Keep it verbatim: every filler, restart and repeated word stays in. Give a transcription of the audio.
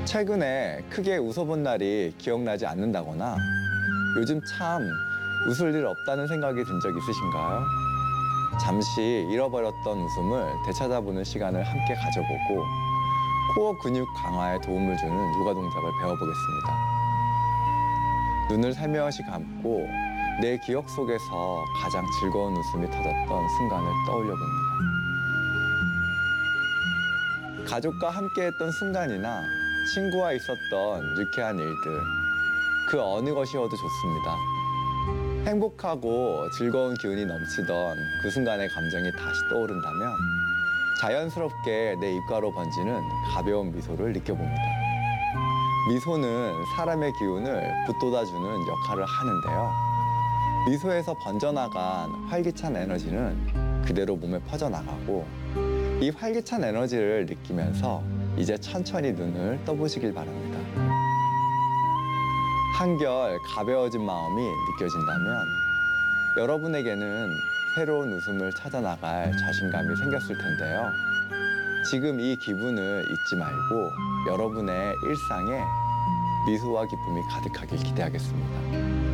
최근에 크게 웃어본 날이 기억나지 않는다거나 요즘 참 웃을 일 없다는 생각이 든 적 있으신가요? 잠시 잃어버렸던 웃음을 되찾아보는 시간을 함께 가져보고 코어 근육 강화에 도움을 주는 요가 동작을 배워보겠습니다. 눈을 살며시 감고 내 기억 속에서 가장 즐거운 웃음이 터졌던 순간을 떠올려 봅니다. 가족과 함께했던 순간이나 친구와 있었던 유쾌한 일들, 그 어느 것이어도 좋습니다. 행복하고 즐거운 기운이 넘치던 그 순간의 감정이 다시 떠오른다면 자연스럽게 내 입가로 번지는 가벼운 미소를 느껴봅니다. 미소는 사람의 기운을 북돋아주는 역할을 하는데요. 미소에서 번져나간 활기찬 에너지는 그대로 몸에 퍼져나가고 이 활기찬 에너지를 느끼면서 이제 천천히 눈을 떠보시길 바랍니다. 한결 가벼워진 마음이 느껴진다면 여러분에게는 새로운 웃음을 찾아나갈 자신감이 생겼을 텐데요. 지금 이 기분을 잊지 말고 여러분의 일상에 미소와 기쁨이 가득하길 기대하겠습니다.